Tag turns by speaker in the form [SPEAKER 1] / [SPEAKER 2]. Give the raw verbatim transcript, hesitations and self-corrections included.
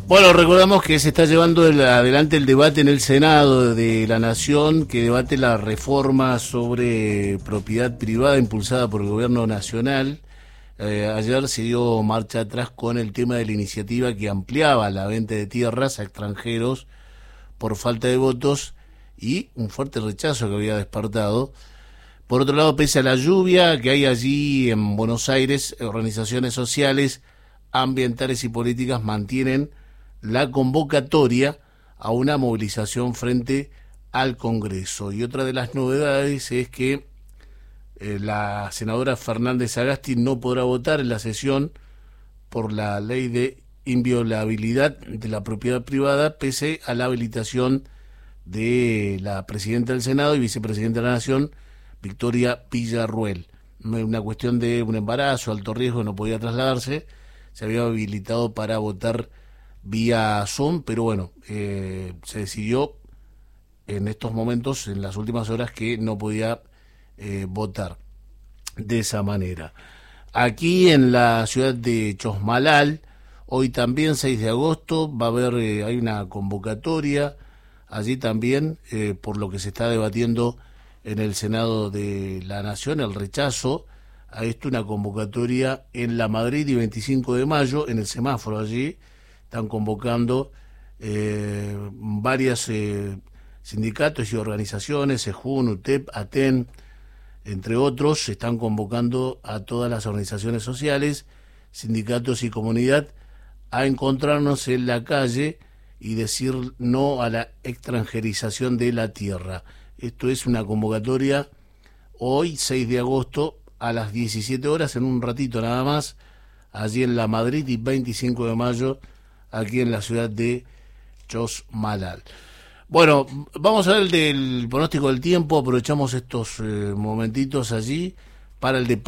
[SPEAKER 1] Bueno, recordamos que se está llevando el, adelante el debate en el Senado de la Nación, que debate la reforma sobre propiedad privada impulsada por el gobierno nacional. Eh, ayer se dio marcha atrás con el tema de la iniciativa que ampliaba la venta de tierras a extranjeros por falta de votos y un fuerte rechazo que había despertado. Por otro lado, pese a la lluvia que hay allí en Buenos Aires, organizaciones sociales, ambientales y políticas mantienen la convocatoria a una movilización frente al Congreso. Y otra de las novedades es que eh, la senadora Fernández Sagasti no podrá votar en la sesión por la ley de inviolabilidad de la propiedad privada, pese a la habilitación de la presidenta del Senado y vicepresidenta de la Nación, Victoria Villarruel. Una cuestión de un embarazo, alto riesgo, no podía trasladarse, se había habilitado para votar vía Zoom, pero bueno, eh, se decidió en estos momentos, en las últimas horas, que no podía eh, votar de esa manera. Aquí en la ciudad de Chosmalal, hoy también, seis de agosto, va a haber, eh, hay una convocatoria allí también, eh, por lo que se está debatiendo en el Senado de la Nación, el rechazo a esto, una convocatoria en la Madrid y veinticinco de mayo, en el semáforo allí, están convocando eh, varias eh, sindicatos y organizaciones, SEJUN, UTEP, ATEN, entre otros, se están convocando a todas las organizaciones sociales, sindicatos y comunidad a encontrarnos en la calle y decir no a la extranjerización de la tierra. Esto es una convocatoria hoy, seis de agosto, a las diecisiete horas, en un ratito nada más, allí en la Madrid, y veinticinco de mayo, aquí en la ciudad de Chosmalal. Bueno, vamos a ver el del pronóstico del tiempo, aprovechamos estos eh, momentitos allí para el de